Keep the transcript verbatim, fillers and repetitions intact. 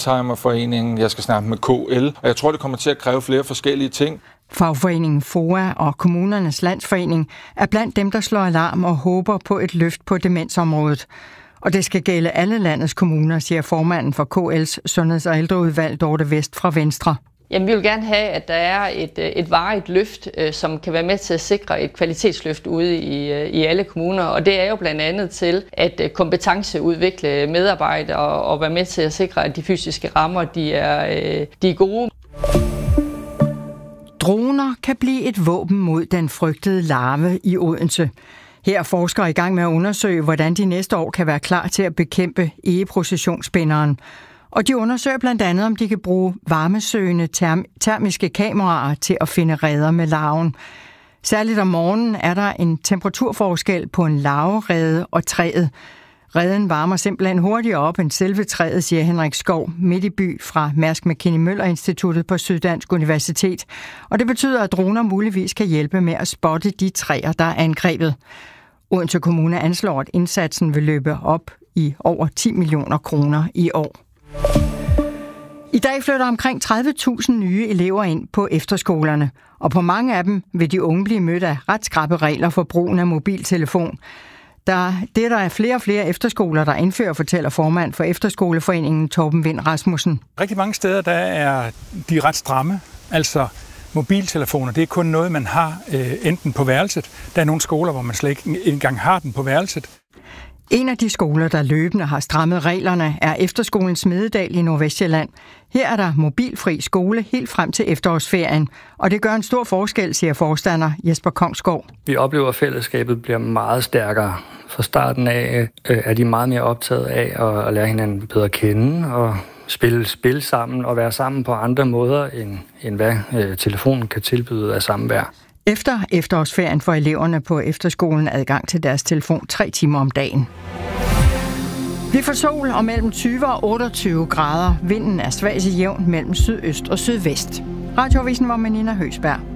Alzheimerforeningen, jeg skal snakke med K L, og jeg tror, det kommer til at kræve flere forskellige ting. Fagforeningen F O A og Kommunernes Landsforening er blandt dem, der slår alarm og håber på et løft på demensområdet. Og det skal gælde alle landets kommuner, siger formanden for K L's Sundheds- og ældreudvalg, Dorte Vest fra Venstre. Jamen, vi vil gerne have, at der er et, et varigt løft, som kan være med til at sikre et kvalitetsløft ude i, i alle kommuner. Og det er jo blandt andet til at kompetenceudvikle medarbejdere og være med til at sikre, at de fysiske rammer de er, de er gode. Droner kan blive et våben mod den frygtede larve i Odense. Her er forskere i gang med at undersøge, hvordan de næste år kan være klar til at bekæmpe egeprocessionsspinderen. Og de undersøger blandt andet, om de kan bruge varmesøgende term- termiske kameraer til at finde reder med larven. Særligt om morgenen er der en temperaturforskel på en larverede og træet. Reden varmer simpelthen hurtigere op end selve træet, siger Henrik Skov Midtby fra Mærsk McKinney Møller Instituttet på Syddansk Universitet. Og det betyder, at droner muligvis kan hjælpe med at spotte de træer, der er angrebet. Odense Kommune anslår, at indsatsen vil løbe op i over ti millioner kroner i år. I dag flytter omkring tredive tusind nye elever ind på efterskolerne, og på mange af dem vil de unge blive mødt af ret skrappe regler for brugen af mobiltelefon. Der, det der er flere og flere efterskoler, der indfører, fortæller formand for Efterskoleforeningen Torben Vind Rasmussen. Rigtig mange steder der er de ret stramme, altså mobiltelefoner, det er kun noget, man har øh, enten på værelset. Der er nogle skoler, hvor man slet ikke engang har den på værelset. En af de skoler, der løbende har strammet reglerne, er Efterskolen Smededal i Nordvestjylland. Her er der mobilfri skole helt frem til efterårsferien, og det gør en stor forskel, siger forstander Jesper Kongsgaard. Vi oplever, at fællesskabet bliver meget stærkere. Fra starten af øh, er de meget mere optaget af at, at lære hinanden bedre at kende og spille spil sammen og være sammen på andre måder, end, end hvad øh, telefonen kan tilbyde af samvær. Efter efterårsferien får eleverne på efterskolen adgang til deres telefon tre timer om dagen. Vi får sol og mellem tyve og otteogtyve grader. Vinden er svag til jævn mellem sydøst og sydvest. Radioavisen var med Nina Høsberg.